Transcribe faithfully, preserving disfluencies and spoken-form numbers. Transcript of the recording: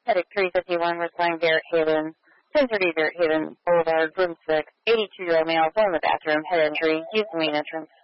Medic three fifty-one, responding Garrett Haven. ten thirty Garrett Haven Boulevard, room six. eighty-two-year-old male, phone in the bathroom, head injury, use the main entrance.